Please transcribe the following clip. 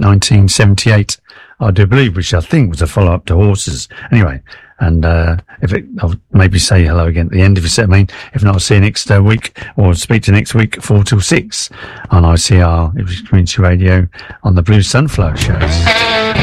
1978, I do believe, which I think was a follow-up to Horses. Anyway, and I'll maybe say hello again at the end if you see what I mean. If not, I'll see you next week, or speak to you next week, 4 till 6 on ICR, Community Radio, on the Blue Sunflower shows.